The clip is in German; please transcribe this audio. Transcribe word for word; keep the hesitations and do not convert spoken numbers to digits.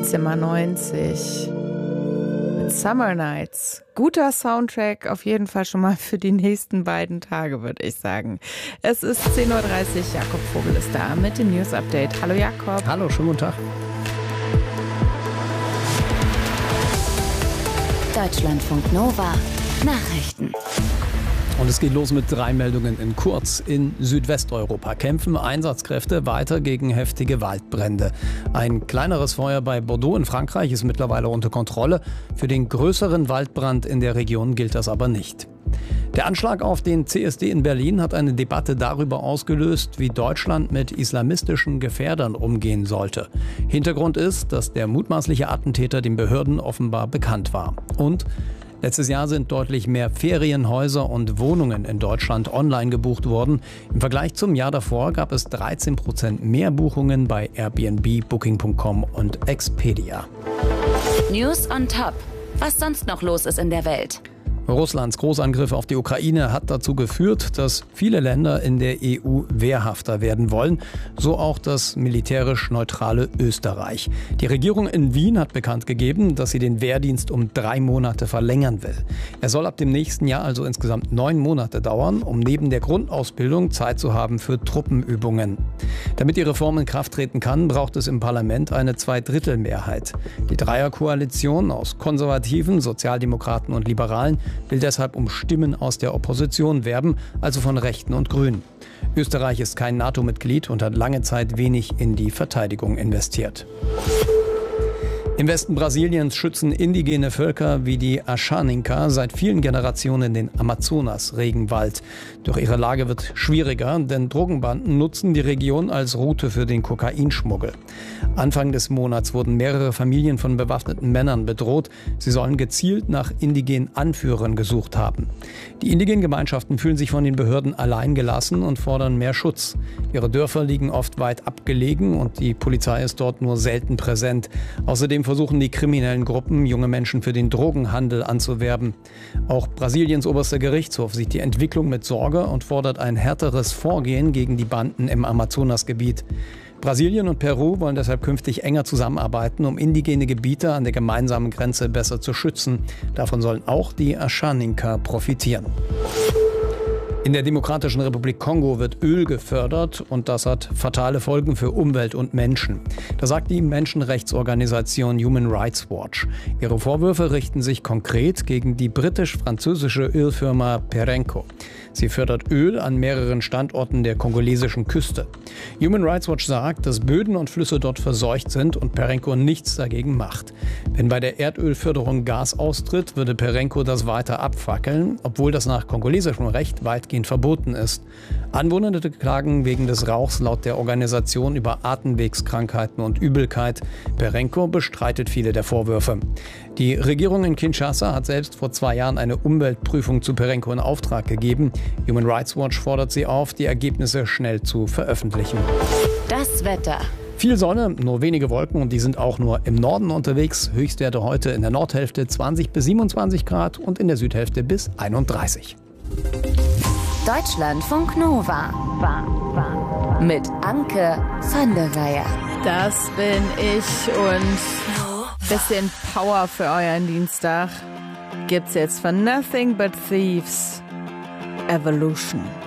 Zimmer neunzig mit Summer Nights. Guter Soundtrack auf jeden Fall schon mal für die nächsten beiden Tage, würde ich sagen. Es ist zehn Uhr dreißig, Jakob Vogel ist da mit dem News Update. Hallo Jakob. Hallo, schönen guten Tag. Deutschlandfunk Nova Nachrichten. Und es geht los mit drei Meldungen in Kurz. In Südwesteuropa kämpfen Einsatzkräfte weiter gegen heftige Waldbrände. Ein kleineres Feuer bei Bordeaux in Frankreich ist mittlerweile unter Kontrolle. Für den größeren Waldbrand in der Region gilt das aber nicht. Der Anschlag auf den C S D in Berlin hat eine Debatte darüber ausgelöst, wie Deutschland mit islamistischen Gefährdern umgehen sollte. Hintergrund ist, dass der mutmaßliche Attentäter den Behörden offenbar bekannt war. Und letztes Jahr sind deutlich mehr Ferienhäuser und Wohnungen in Deutschland online gebucht worden. Im Vergleich zum Jahr davor gab es dreizehn Prozent mehr Buchungen bei Airbnb, Booking Punkt com und Expedia. News on Top. Was sonst noch los ist in der Welt? Russlands Großangriff auf die Ukraine hat dazu geführt, dass viele Länder in der E U wehrhafter werden wollen, so auch das militärisch neutrale Österreich. Die Regierung in Wien hat bekannt gegeben, dass sie den Wehrdienst um drei Monate verlängern will. Er soll ab dem nächsten Jahr also insgesamt neun Monate dauern, um neben der Grundausbildung Zeit zu haben für Truppenübungen. Damit die Reform in Kraft treten kann, braucht es im Parlament eine Zweidrittelmehrheit. Die Dreierkoalition aus Konservativen, Sozialdemokraten und Liberalen will deshalb um Stimmen aus der Opposition werben, also von Rechten und Grünen. Österreich ist kein NATO-Mitglied und hat lange Zeit wenig in die Verteidigung investiert. Im Westen Brasiliens schützen indigene Völker wie die Ashaninka seit vielen Generationen den Amazonas-Regenwald. Doch ihre Lage wird schwieriger, denn Drogenbanden nutzen die Region als Route für den Kokainschmuggel. Anfang des Monats wurden mehrere Familien von bewaffneten Männern bedroht. Sie sollen gezielt nach indigenen Anführern gesucht haben. Die indigenen Gemeinschaften fühlen sich von den Behörden allein gelassen und fordern mehr Schutz. Ihre Dörfer liegen oft weit abgelegen und die Polizei ist dort nur selten präsent. Außerdem versuchen die kriminellen Gruppen, junge Menschen für den Drogenhandel anzuwerben. Auch Brasiliens oberster Gerichtshof sieht die Entwicklung mit Sorge und fordert ein härteres Vorgehen gegen die Banden im Amazonasgebiet. Brasilien und Peru wollen deshalb künftig enger zusammenarbeiten, um indigene Gebiete an der gemeinsamen Grenze besser zu schützen. Davon sollen auch die Ashaninka profitieren. In der Demokratischen Republik Kongo wird Öl gefördert und das hat fatale Folgen für Umwelt und Menschen. Das sagt die Menschenrechtsorganisation Human Rights Watch. Ihre Vorwürfe richten sich konkret gegen die britisch-französische Ölfirma Perenco. Sie fördert Öl an mehreren Standorten der kongolesischen Küste. Human Rights Watch sagt, dass Böden und Flüsse dort verseucht sind und Perenco nichts dagegen macht. Wenn bei der Erdölförderung Gas austritt, würde Perenco das weiter abfackeln, obwohl das nach kongolesischem Recht weitgehend verboten ist. Anwohner klagen wegen des Rauchs laut der Organisation über Atemwegskrankheiten und Übelkeit. Perenco bestreitet viele der Vorwürfe. Die Regierung in Kinshasa hat selbst vor zwei Jahren eine Umweltprüfung zu Perenco in Auftrag gegeben. Human Rights Watch fordert sie auf, die Ergebnisse schnell zu veröffentlichen. Das Wetter. Viel Sonne, nur wenige Wolken und die sind auch nur im Norden unterwegs. Höchstwerte heute in der Nordhälfte zwanzig bis siebenundzwanzig Grad und in der Südhälfte bis einunddreißig. Deutschlandfunk Nova. Mit Anke van der Weyer. Das bin ich und bisschen Power für euren Dienstag gibt's jetzt von Nothing But Thieves. Evolution.